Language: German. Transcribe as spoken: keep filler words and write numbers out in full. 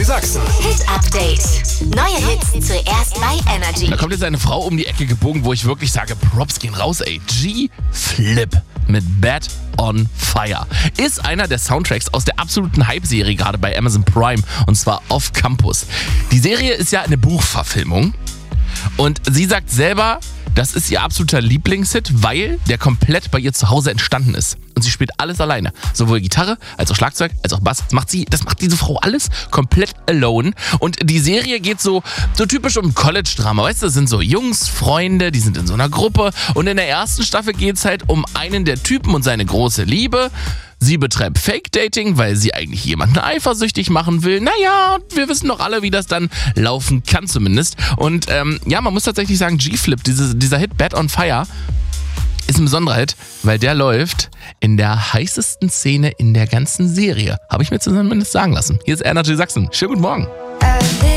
Energy Sachsen. Hit Update. Neue Hits zuerst bei Energy. Da kommt jetzt eine Frau um die Ecke gebogen, wo ich wirklich sage, Props gehen raus, ey. G-Flip mit Bad on Fire ist einer der Soundtracks aus der absoluten Hype-Serie, gerade bei Amazon Prime, und zwar Off Campus. Die Serie ist ja eine Buchverfilmung und sie sagt selber, das ist ihr absoluter Lieblingshit, weil der komplett bei ihr zu Hause entstanden ist. Und sie spielt alles alleine. Sowohl Gitarre, als auch Schlagzeug, als auch Bass. Das macht sie, das macht diese Frau alles komplett alone. Und die Serie geht so, so typisch um College-Drama. Weißt du, das sind so Jungs, Freunde, die sind in so einer Gruppe. Und in der ersten Staffel geht es halt um einen der Typen und seine große Liebe. Sie betreibt Fake-Dating, weil sie eigentlich jemanden eifersüchtig machen will. Naja, wir wissen doch alle, wie das dann laufen kann zumindest. Und ähm, ja, man muss tatsächlich sagen, G-Flip, diese, dieser Hit Bad on Fire, ist ein besonderer Hit, weil der läuft in der heißesten Szene in der ganzen Serie. Habe ich mir zumindest sagen lassen. Hier ist Energy Sachsen. Schönen guten Morgen.